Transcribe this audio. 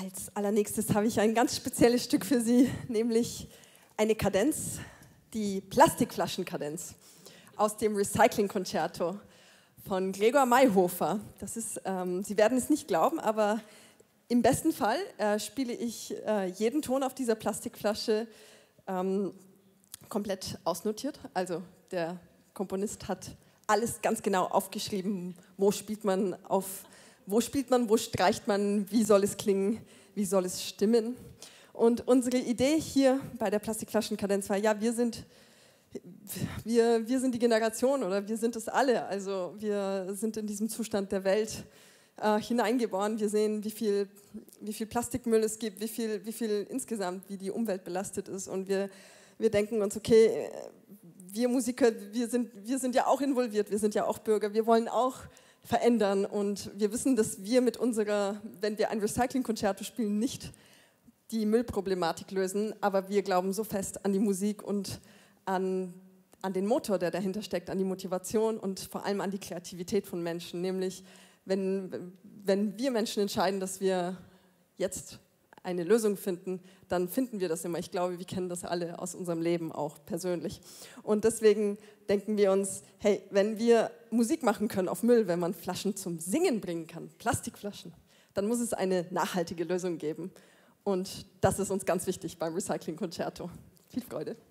Als allernächstes habe ich ein ganz spezielles Stück für Sie, nämlich eine Kadenz, die Plastikflaschenkadenz aus dem Recycling-Concerto von Gregor Mayhofer. Das ist, Sie werden es nicht glauben, aber im besten Fall spiele ich jeden Ton auf dieser Plastikflasche komplett ausnotiert. Also der Komponist hat alles ganz genau aufgeschrieben, wo spielt man, wo streicht man, wie soll es klingen, wie soll es stimmen. Und unsere Idee hier bei der Plastikflaschenkadenz war, ja, wir sind die Generation oder wir sind es alle. Also wir sind in diesem Zustand der Welt hineingeboren. Wir sehen, wie viel Plastikmüll es gibt, wie viel insgesamt, wie die Umwelt belastet ist. Und wir denken uns, okay, wir Musiker, wir sind ja auch involviert, wir sind ja auch Bürger, wir wollen auch verändern. Und wir wissen, dass wir mit wenn wir ein Recycling-Concerto spielen, nicht die Müllproblematik lösen, aber wir glauben so fest an die Musik und an den Motor, der dahinter steckt, an die Motivation und vor allem an die Kreativität von Menschen. Nämlich, wenn wir Menschen entscheiden, dass wir jetzt eine Lösung finden, dann finden wir das immer. Ich glaube, wir kennen das alle aus unserem Leben auch persönlich. Und deswegen denken wir uns, hey, wenn wir Musik machen können auf Müll, wenn man Flaschen zum Singen bringen kann, Plastikflaschen, dann muss es eine nachhaltige Lösung geben. Und das ist uns ganz wichtig beim Recycling Concerto. Viel Freude.